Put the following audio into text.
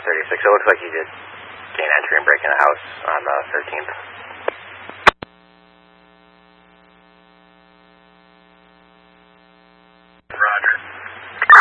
36. It looks like you did gain entry and break in the house on the 13th.